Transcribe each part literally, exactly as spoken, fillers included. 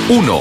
uno.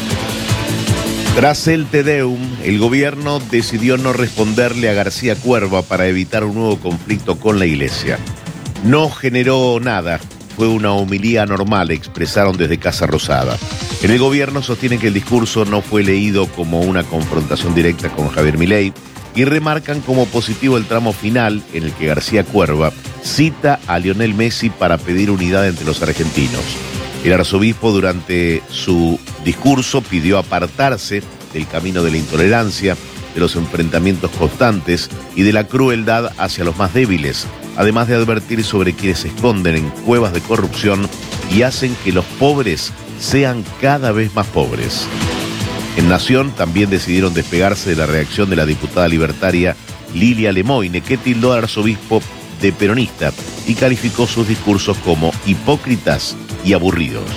Tras el Te Deum, el gobierno decidió no responderle a García Cuerva para evitar un nuevo conflicto con la iglesia. No generó nada, fue una homilía normal, expresaron desde Casa Rosada. En el gobierno sostienen que el discurso no fue leído como una confrontación directa con Javier Milei y remarcan como positivo el tramo final en el que García Cuerva cita a Lionel Messi para pedir unidad entre los argentinos. El arzobispo durante su discurso pidió apartarse del camino de la intolerancia, de los enfrentamientos constantes y de la crueldad hacia los más débiles, además de advertir sobre quienes se esconden en cuevas de corrupción y hacen que los pobres sean cada vez más pobres. En Nación también decidieron despegarse de la reacción de la diputada libertaria Lilia Lemoine, que tildó al arzobispo de peronista y calificó sus discursos como hipócritas y aburridos.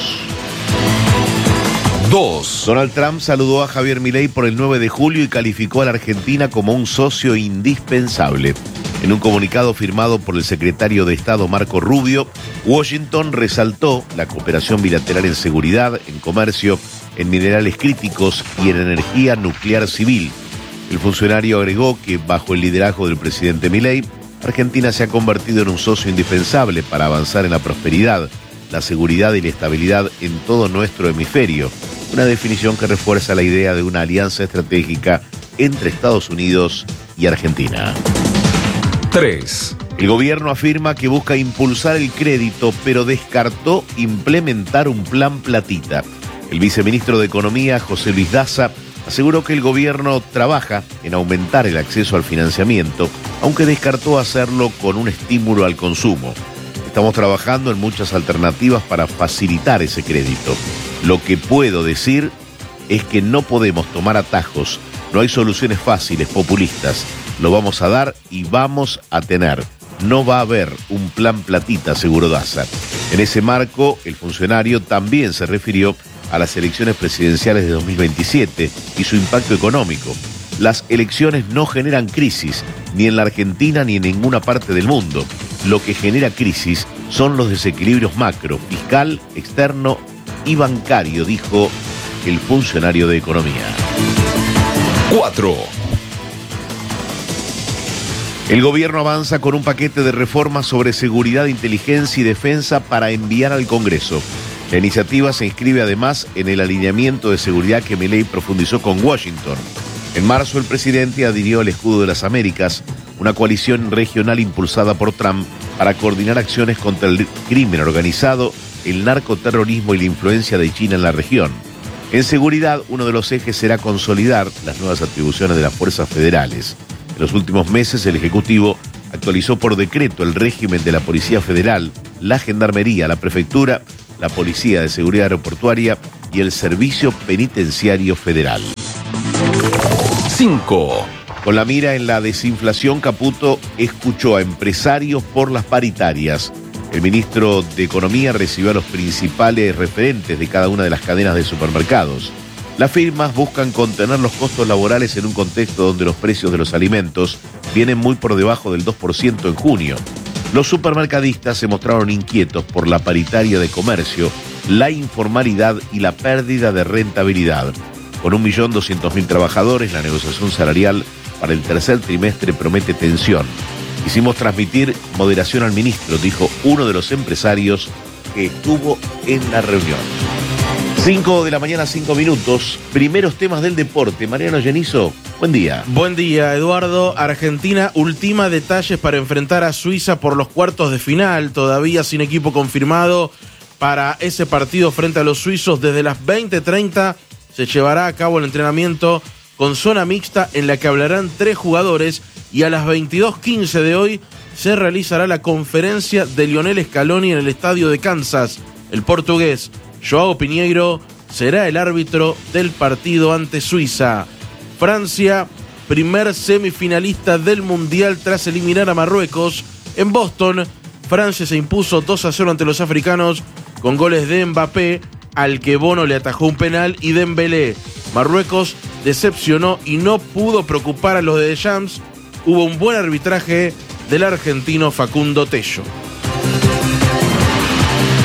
dos. Donald Trump saludó a Javier Milei por el nueve de julio y calificó a la Argentina como un socio indispensable. En un comunicado firmado por el secretario de Estado Marco Rubio, Washington resaltó la cooperación bilateral en seguridad, en comercio, en minerales críticos y en energía nuclear civil. El funcionario agregó que bajo el liderazgo del presidente Milei, Argentina se ha convertido en un socio indispensable para avanzar en la prosperidad, la seguridad y la estabilidad en todo nuestro hemisferio. Una definición que refuerza la idea de una alianza estratégica entre Estados Unidos y Argentina. tres. El gobierno afirma que busca impulsar el crédito, pero descartó implementar un plan platita. El viceministro de Economía, José Luis Daza, aseguró que el gobierno trabaja en aumentar el acceso al financiamiento, aunque descartó hacerlo con un estímulo al consumo. Estamos trabajando en muchas alternativas para facilitar ese crédito. Lo que puedo decir es que no podemos tomar atajos, no hay soluciones fáciles, populistas. Lo vamos a dar y vamos a tener. No va a haber un plan platita, aseguró Daza. En ese marco, el funcionario también se refirió a las elecciones presidenciales de dos mil veintisiete y su impacto económico. Las elecciones no generan crisis, ni en la Argentina ni en ninguna parte del mundo. Lo que genera crisis son los desequilibrios macro, fiscal, externo y bancario, dijo el funcionario de Economía. cuatro. El gobierno avanza con un paquete de reformas sobre seguridad, inteligencia y defensa para enviar al Congreso. La iniciativa se inscribe además en el alineamiento de seguridad que Milei profundizó con Washington. En marzo, el presidente adhirió al Escudo de las Américas, una coalición regional impulsada por Trump para coordinar acciones contra el crimen organizado, el narcoterrorismo y la influencia de China en la región. En seguridad, uno de los ejes será consolidar las nuevas atribuciones de las fuerzas federales. En los últimos meses, el Ejecutivo actualizó por decreto el régimen de la Policía Federal, la Gendarmería, la Prefectura, la Policía de Seguridad Aeroportuaria y el Servicio Penitenciario Federal. cinco. Con la mira en la desinflación, Caputo escuchó a empresarios por las paritarias. El ministro de Economía recibió a los principales referentes de cada una de las cadenas de supermercados. Las firmas buscan contener los costos laborales en un contexto donde los precios de los alimentos vienen muy por debajo del dos por ciento en junio. Los supermercadistas se mostraron inquietos por la paritaria de comercio, la informalidad y la pérdida de rentabilidad. Con un millón doscientos mil trabajadores, la negociación salarial para el tercer trimestre promete tensión. Quisimos transmitir moderación al ministro, dijo uno de los empresarios que estuvo en la reunión. cinco de la mañana, cinco minutos. Primeros temas del deporte. Mariano Genizo, buen día. Buen día, Eduardo. Argentina ultima detalles para enfrentar a Suiza por los cuartos de final. Todavía sin equipo confirmado para ese partido frente a los suizos. Desde las veinte treinta se llevará a cabo el entrenamiento con zona mixta en la que hablarán tres jugadores. Y a las veintidós quince de hoy se realizará la conferencia de Lionel Scaloni en el estadio de Kansas. El portugués Joao Pinheiro será el árbitro del partido ante Suiza. Francia, primer semifinalista del Mundial tras eliminar a Marruecos. En Boston, Francia se impuso dos a cero ante los africanos con goles de Mbappé, al que Bono le atajó un penal, y Dembélé. Marruecos decepcionó y no pudo preocupar a los de Deschamps. Hubo un buen arbitraje del argentino Facundo Tello.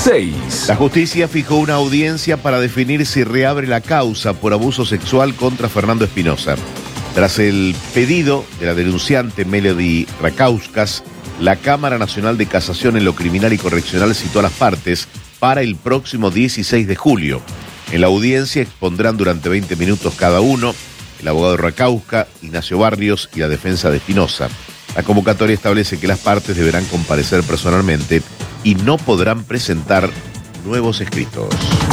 seis. La justicia fijó una audiencia para definir si reabre la causa por abuso sexual contra Fernando Espinosa. Tras el pedido de la denunciante Melody Rakauskas, la Cámara Nacional de Casación en lo Criminal y Correccional citó a las partes para el próximo dieciséis de julio. En la audiencia expondrán durante veinte minutos cada uno el abogado Rakauska, Ignacio Barrios y la defensa de Espinosa. La convocatoria establece que las partes deberán comparecer personalmente y no podrán presentar nuevos escritos.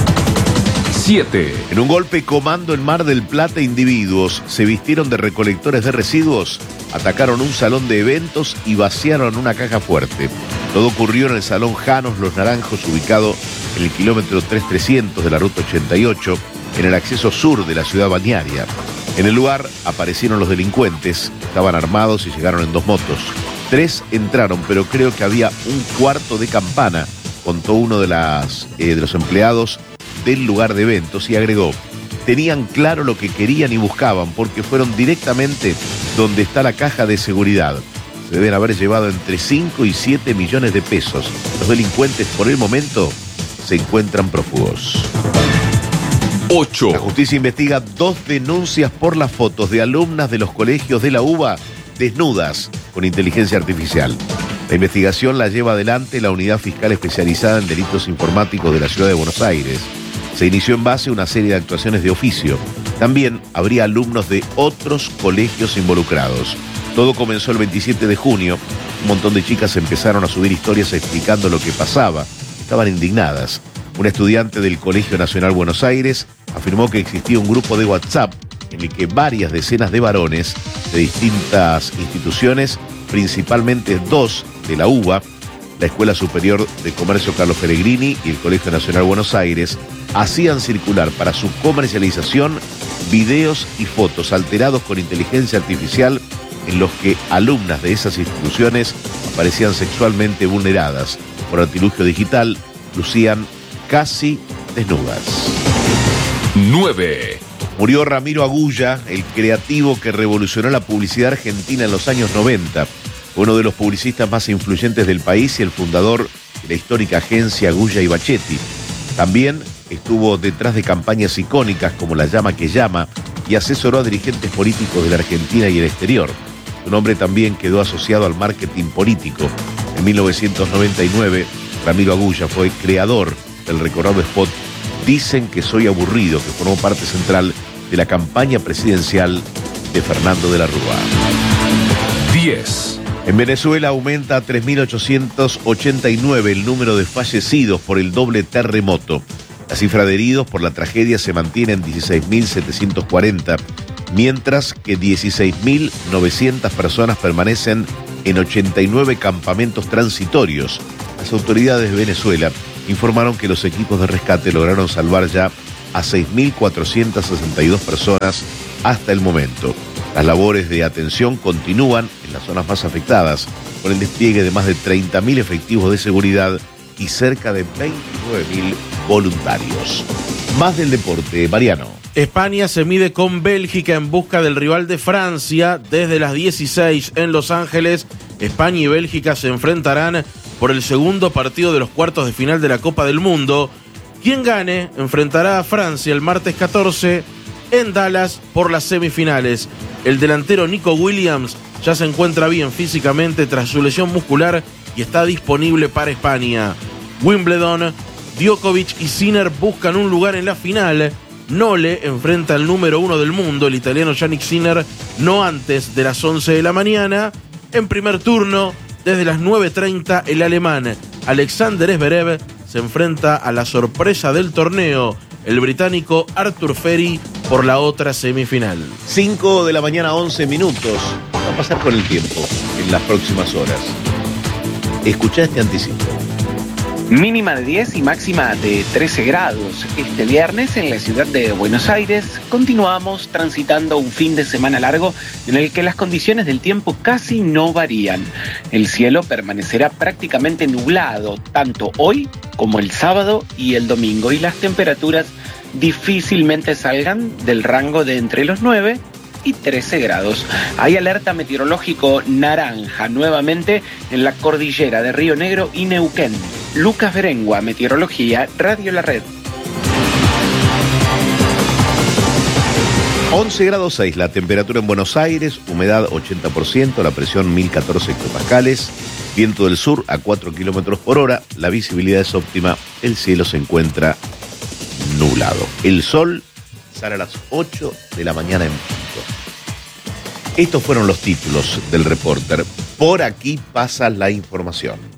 siete. En un golpe comando en Mar del Plata, individuos se vistieron de recolectores de residuos, atacaron un salón de eventos y vaciaron una caja fuerte. Todo ocurrió en el Salón Janos Los Naranjos, ubicado en el kilómetro tres trescientos de la ruta ochenta y ocho, en el acceso sur de la ciudad balnearia. En el lugar aparecieron los delincuentes, estaban armados y llegaron en dos motos. Tres entraron, pero creo que había un cuarto de campana, contó uno de, las, eh, de los empleados del lugar de eventos y agregó: tenían claro lo que querían y buscaban porque fueron directamente donde está la caja de seguridad. Se deben haber llevado entre cinco y siete millones de pesos. Los delincuentes por el momento se encuentran prófugos. ocho. La justicia investiga dos denuncias por las fotos de alumnas de los colegios de la UBA desnudas con inteligencia artificial. La investigación la lleva adelante la Unidad Fiscal Especializada en Delitos Informáticos de la Ciudad de Buenos Aires. Se inició en base a una serie de actuaciones de oficio. También habría alumnos de otros colegios involucrados. Todo comenzó el veintisiete de junio. Un montón de chicas empezaron a subir historias explicando lo que pasaba. Estaban indignadas. Un estudiante del Colegio Nacional Buenos Aires afirmó que existía un grupo de WhatsApp en el que varias decenas de varones de distintas instituciones, principalmente dos de la UBA, la Escuela Superior de Comercio Carlos Pellegrini y el Colegio Nacional Buenos Aires, hacían circular para su comercialización videos y fotos alterados con inteligencia artificial en los que alumnas de esas instituciones aparecían sexualmente vulneradas. Por artilugio digital, lucían casi desnudas. nueve. Murió Ramiro Agulla, el creativo que revolucionó la publicidad argentina en los años noventa. Uno de los publicistas más influyentes del país y el fundador de la histórica agencia Agulla y Bachetti. También estuvo detrás de campañas icónicas como La Llama que Llama y asesoró a dirigentes políticos de la Argentina y el exterior. Su nombre también quedó asociado al marketing político. En mil novecientos noventa y nueve, Ramiro Agulla fue creador del recordado spot Dicen que soy aburrido, que formó parte central de la campaña presidencial de Fernando de la Rúa. diez. En Venezuela aumenta a tres mil ochocientos ochenta y nueve el número de fallecidos por el doble terremoto. La cifra de heridos por la tragedia se mantiene en dieciséis mil setecientos cuarenta, mientras que dieciséis mil novecientas personas permanecen en ochenta y nueve campamentos transitorios. Las autoridades de Venezuela informaron que los equipos de rescate lograron salvar ya a seis mil cuatrocientas sesenta y dos personas hasta el momento. Las labores de atención continúan en las zonas más afectadas, con el despliegue de más de treinta mil efectivos de seguridad y cerca de veintinueve mil voluntarios. Más del deporte, Mariano. España se mide con Bélgica en busca del rival de Francia. Desde las dieciséis en Los Ángeles, España y Bélgica se enfrentarán por el segundo partido de los cuartos de final de la Copa del Mundo. Quien gane enfrentará a Francia el martes catorce en Dallas por las semifinales. El delantero Nico Williams ya se encuentra bien físicamente tras su lesión muscular y está disponible para España. Wimbledon, Djokovic y Sinner buscan un lugar en la final. Nole enfrenta al número uno del mundo, el italiano Jannik Sinner, no antes de las once de la mañana. En primer turno, desde las nueve treinta, el alemán Alexander Zverev se enfrenta a la sorpresa del torneo, el británico Arthur Ferry, por la otra semifinal. cinco de la mañana, once minutos. ¿Qué va a pasar con el tiempo en las próximas horas? Escuchá este anticipo. Mínima de diez y máxima de trece grados. Este viernes en la ciudad de Buenos Aires continuamos transitando un fin de semana largo en el que las condiciones del tiempo casi no varían. El cielo permanecerá prácticamente nublado tanto hoy como el sábado y el domingo, y las temperaturas difícilmente salgan del rango de entre los nueve y trece grados. Hay alerta meteorológico naranja nuevamente en la cordillera de Río Negro y Neuquén. Lucas Berengua, Meteorología, Radio La Red. once grados seis la temperatura en Buenos Aires, humedad ochenta por ciento, la presión mil catorce hectopascales, viento del sur a cuatro kilómetros por hora, la visibilidad es óptima, el cielo se encuentra nublado. El sol sale a las ocho de la mañana en punto. Estos fueron los títulos del Reporter. Por aquí pasa la información.